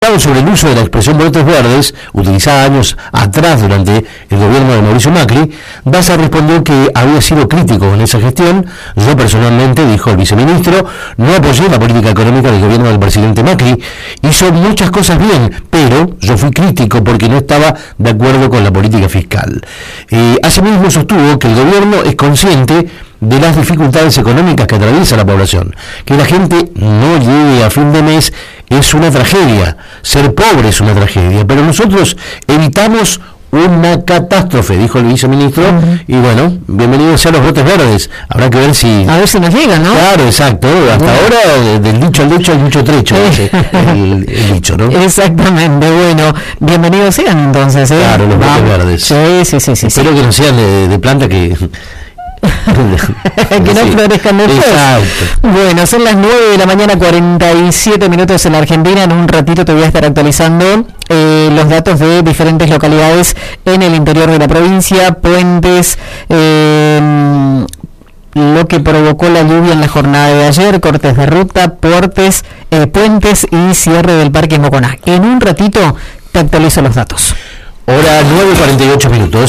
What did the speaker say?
Sobre el uso de la expresión brotes verdes, utilizada años atrás durante el gobierno de Mauricio Macri, Daza respondió que había sido crítico en esa gestión. Yo personalmente, dijo el viceministro, no apoyé la política económica del gobierno del presidente Macri. Hizo muchas cosas bien, pero yo fui crítico porque no estaba de acuerdo con la política fiscal. Asimismo sostuvo que el gobierno es consciente de las dificultades económicas que atraviesa la población. Que la gente no llegue a fin de mes es una tragedia, ser pobre es una tragedia, pero nosotros evitamos una catástrofe, dijo el viceministro. Y bueno, bienvenidos sean los brotes verdes. Habrá que ver si... A ver si nos llegan, ¿no? Claro, exacto. Hasta ahora, del dicho al hecho, hay mucho trecho, el dicho, ¿no? Exactamente, bueno, bienvenidos sean entonces, ¿eh? Claro, los brotes verdes. Sí. Espero que no sean de planta que... que no florezcan después. Bueno, son las 9 de la mañana, 47 minutos en la Argentina. En un ratito te voy a estar actualizando los datos de diferentes localidades en el interior de la provincia, puentes, lo que provocó la lluvia en la jornada de ayer, cortes de ruta, puentes y cierre del Parque Moconá. En un ratito te actualizo los datos. Hora 9:48 minutos.